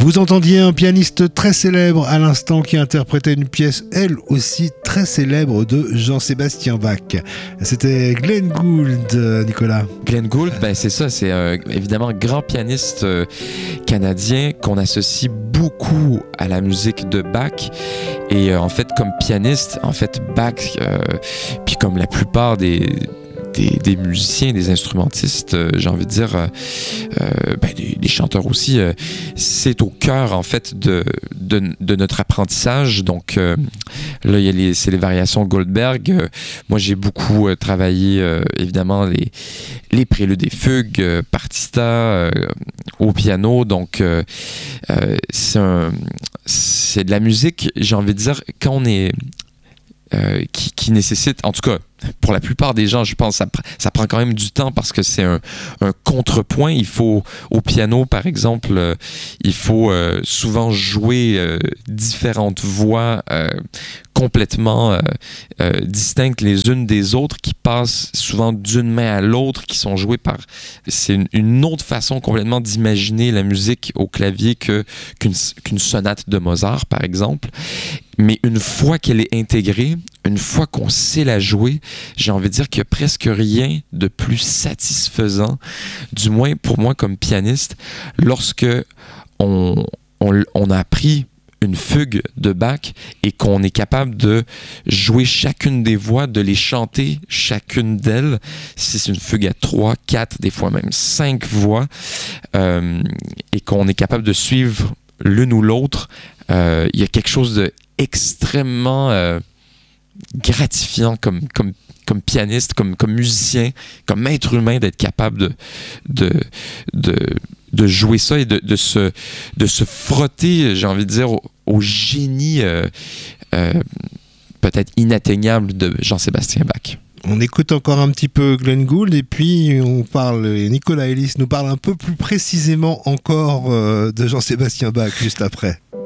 Vous entendiez un pianiste très célèbre à l'instant qui interprétait une pièce, elle aussi très célèbre, de Jean-Sébastien Bach. C'était Glenn Gould, Nicolas. Glenn Gould, c'est ça, c'est évidemment un grand pianiste canadien qu'on associe beaucoup à la musique de Bach. Et en fait, comme pianiste, Bach, puis comme la plupart des musiciens, des instrumentistes, j'ai envie de dire, des chanteurs aussi, c'est au cœur en fait de notre apprentissage. Donc là, c'est les variations Goldberg. Moi, j'ai beaucoup travaillé évidemment les préludes et fugues, partita au piano. Donc c'est de la musique, j'ai envie de dire, quand on est qui nécessite, en tout cas pour la plupart des gens, je pense ça prend quand même du temps parce que c'est un contrepoint. Il faut, au piano par exemple, il faut souvent jouer différentes voix complètement distinctes les unes des autres, qui passent souvent d'une main à l'autre, qui sont jouées par... C'est une autre façon complètement d'imaginer la musique au clavier qu'une sonate de Mozart par exemple. Mais une fois qu'elle est intégrée, une fois qu'on sait la jouer, j'ai envie de dire qu'il n'y a presque rien de plus satisfaisant, du moins pour moi comme pianiste, lorsque on a appris une fugue de Bach et qu'on est capable de jouer chacune des voix, de les chanter chacune d'elles. Si c'est une fugue à 3, 4, des fois même 5 voix, et qu'on est capable de suivre l'une ou l'autre, il y a quelque chose de extrêmement gratifiant comme pianiste, comme musicien, comme être humain, d'être capable de jouer ça et de se frotter, j'ai envie de dire, au génie peut-être inatteignable de Jean-Sébastien Bach. On écoute encore un petit peu Glenn Gould et puis Nicolas Elis nous parle un peu plus précisément encore de Jean-Sébastien Bach juste après.